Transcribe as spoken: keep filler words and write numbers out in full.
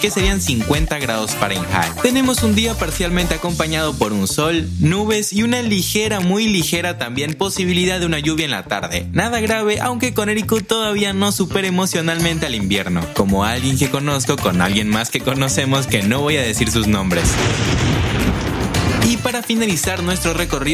que serían cincuenta grados Fahrenheit. Tenemos un día parcialmente acompañado por un sol, nubes y una ligera, muy ligera también posibilidad de una lluvia en la tarde. Nada grave, aunque Connecticut todavía no supera emocionalmente al invierno, como alguien que conozco con alguien más que conocemos que no voy a decir sus nombres. Y para finalizar nuestro recorrido